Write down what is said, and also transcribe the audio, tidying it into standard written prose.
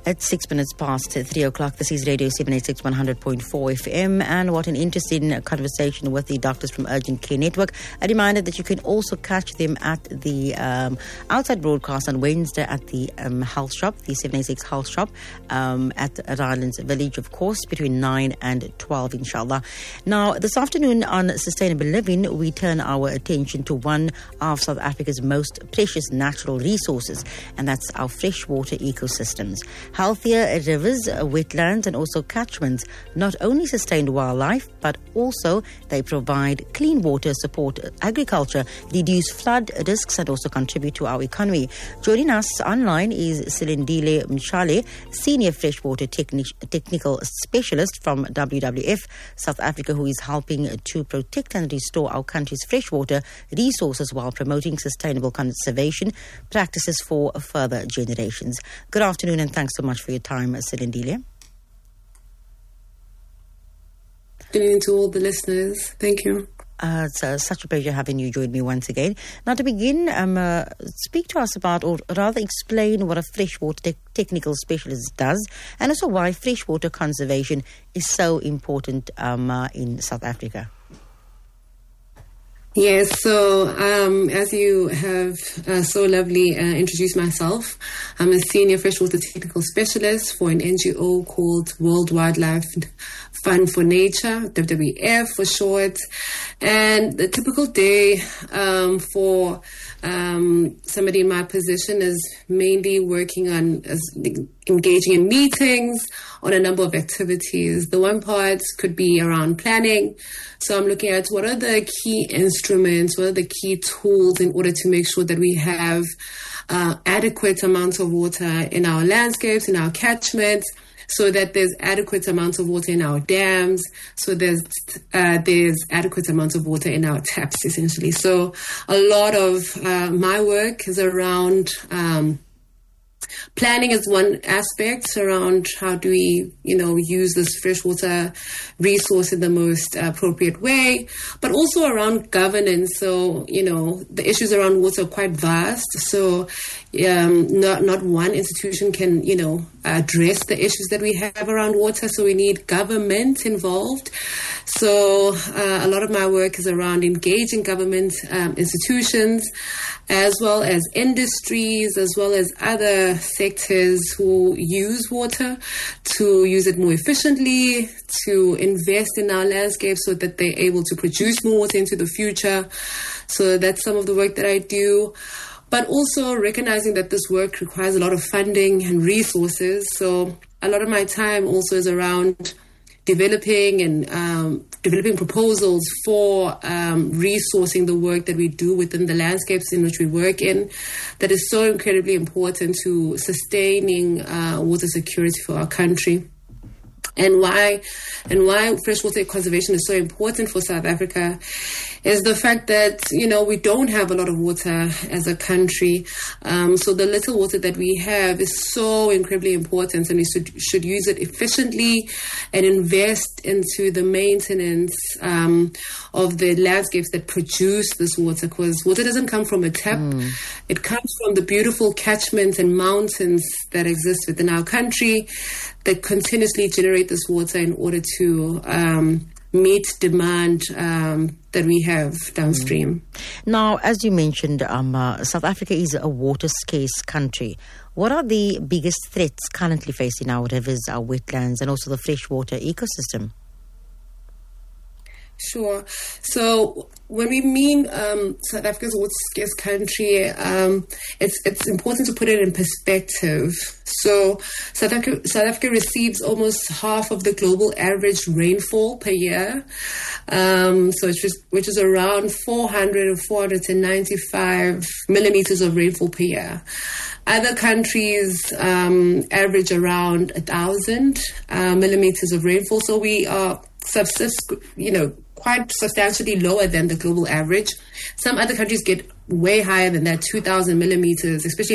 At 6 minutes past 3 o'clock, this is Radio 786 100.4 FM. And what an interesting conversation with the doctors from Urgent Care Network. A reminder that you can also catch them at the outside broadcast on Wednesday at the health shop, the 786 health shop at Rylands Village, of course, between 9 and 12, inshallah. Now, this afternoon on Sustainable Living, we turn our attention to one of South Africa's most precious natural resources, and that's our freshwater ecosystems. Healthier rivers, wetlands and also catchments not only sustain wildlife, but also they provide clean water, support agriculture, reduce flood risks and also contribute to our economy. Joining us online is Silindile Mshale, Senior Freshwater Technical Specialist from WWF South Africa, who is helping to protect and restore our country's freshwater resources while promoting sustainable conservation practices for further generations. Good afternoon and thanks so much for your time, Silindile. Good evening to all the listeners. Thank you. It's such a pleasure having you join me once again. Now, to begin, speak to us about, or rather explain what a freshwater technical specialist does, and also why freshwater conservation is so important in South Africa. Yes, so as you have so lovely introduced myself, I'm a senior freshwater technical specialist for an NGO called World Wildlife Fund for Nature, WWF for short. And the typical day for somebody in my position is mainly working on engaging in meetings on a number of activities. The one part could be around planning. So I'm looking at what are the key instruments, what are the key tools in order to make sure that we have adequate amounts of water in our landscapes, in our catchments, so that there's adequate amounts of water in our dams, so there's adequate amounts of water in our taps, essentially. So a lot of my work is around planning is one aspect around how do we, use this freshwater resource in the most appropriate way, but also around governance. So, the issues around water are quite vast. So, not one institution can, address the issues that we have around water. So we need government involved. So a lot of my work is around engaging government institutions, as well as industries, as well as other sectors who use water to use it more efficiently, to invest in our landscape so that they're able to produce more water into the future. So that's some of the work that I do. But also recognizing that this work requires a lot of funding and resources. So a lot of my time also is around developing proposals for resourcing the work that we do within the landscapes in which we work in. That is so incredibly important to sustaining water security for our country. And why freshwater conservation is so important for South Africa is the fact that, we don't have a lot of water as a country. So the little water that we have is so incredibly important, and we should use it efficiently and invest into the maintenance of the landscapes that produce this water, because water doesn't come from a tap. It comes from the beautiful catchments and mountains that exist within our country that continuously generate this water in order to meet demand that we have downstream. Now, as you mentioned, South Africa is a water-scarce country. What are the biggest threats currently facing our rivers, our wetlands, and also the freshwater ecosystem? Sure. So when we mean South Africa's water-scarce country, it's important to put it in perspective. So South Africa receives almost half of the global average rainfall per year, which is around 400 or 495 millimeters of rainfall per year. Other countries average around 1,000 millimeters of rainfall. So we are quite substantially lower than the global average. Some other countries get way higher than that, 2,000 millimeters, especially